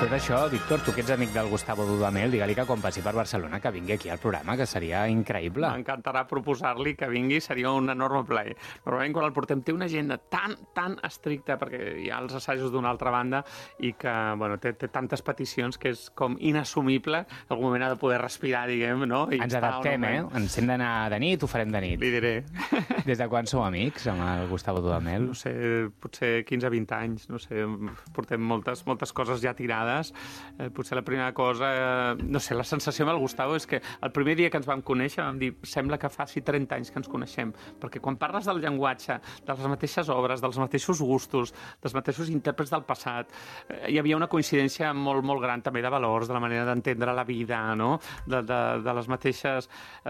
Tot això, Víctor, tu que ets amic del Gustavo Dudamel, digue-li que quan passi per Barcelona que vingui aquí al programa, que seria increïble. M'encantarà proposar-li que vingui, seria un enorme plaer. Normalment quan el portem té una agenda tan estricta, perquè hi ha els assajos d'una altra banda i que bueno, té tantes peticions que és com inassumible, en algun moment ha de poder respirar, diguem, no? I ens adaptem, Ens hem d'anar de nit, ho farem de nit. Li diré. Des de quan sou amics amb el Gustavo Dudamel? No sé, potser 15-20 anys, no sé, portem moltes coses ja tirades. Potser la primera cosa, no sé, la sensació amb el Gustavo és que el primer dia que ens vam conèixer vam dir, sembla que faci 30 anys que ens coneixem, perquè quan parles del llenguatge, de les mateixes obres, dels mateixos gustos, dels mateixos intèrprets del passat, hi havia una coincidència molt gran també de valors, de la manera d'entendre la vida, no? De les mateixes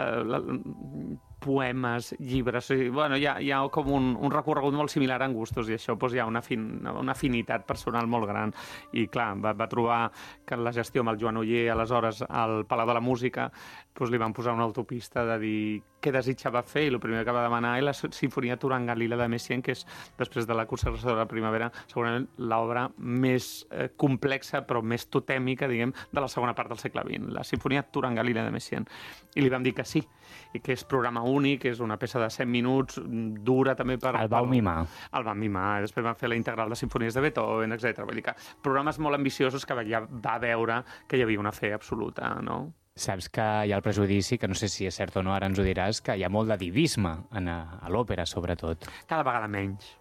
poemes, llibres, o sigui, bueno, hi ha com un recorregut molt similar en gustos i això doncs, hi ha una afinitat personal molt gran i clar, va trobar que la gestió amb el Joan Oller aleshores al Palau de la Música doncs, li van posar una autopista de dir què desitjava fer i el primer que va demanar és la Sinfonia Turangalila de Messiaen, que és després de la Consagració de la Primavera segurament l'obra més complexa però més totèmica, diguem, de la segona part del segle XX, la Sinfonia Turangalila de Messiaen, i li vam dir que sí, i que és programa únic, és una peça de 100 minuts, dura també per... El vau mimar. El vam mimar, després vam fer la integral de sinfonies de Beethoven, etc. Vull dir que programes molt ambiciosos que ja va veure que hi havia una fe absoluta, no? Saps que hi ha el prejudici, que no sé si és cert o no, ara ens ho diràs, que hi ha molt de divisme a l'òpera, sobretot. Cada vegada menys.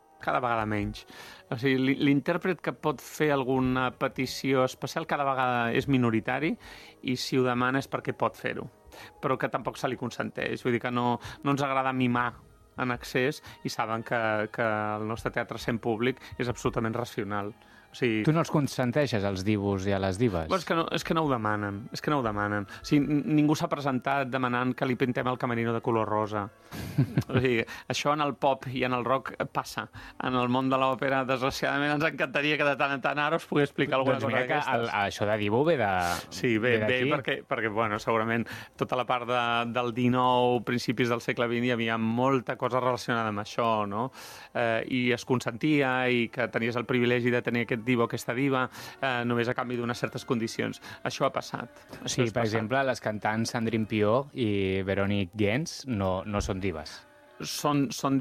O sigui, l'intèrpret que pot fer alguna petició especial cada vegada és minoritari i si ho demana és perquè pot fer-ho, però que tampoc se li consenteix. Vull dir que no ens agrada mimar en excés i saben que el nostre teatre sent públic és absolutament racional. O sigui, tu no els consenteixes, als divos i a les dives? Bueno, és que no ho demanen. O sigui, ningú s'ha presentat demanant que li pintem el camerino de color rosa. O sigui, això en el pop i en el rock passa. En el món de l'òpera, desgraciadament, ens encantaria que de tant en tant ara us pugui explicar alguna cosa d'aquestes. Doncs mira que això de divo ve de... Sí, ve perquè bueno, segurament tota la part del XIX, principis del segle XX, hi havia molta cosa relacionada amb això, no? I es consentia i que tenies el privilegi de tenir aquest diva o aquesta diva només a canvi d'unes certes condicions. Això ha passat. Sí, per exemple, les cantants Sandrine Piau i Véronique Gens no són dives. Són